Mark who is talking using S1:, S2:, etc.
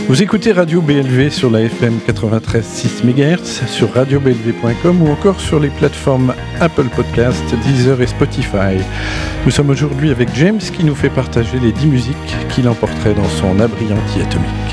S1: Vous écoutez Radio BLV sur la FM 93.6 MHz, sur radioblv.com ou encore sur les plateformes Apple Podcast, Deezer et Spotify. Nous sommes aujourd'hui avec James qui nous fait partager les 10 musiques qu'il emporterait dans son abri anti-atomique.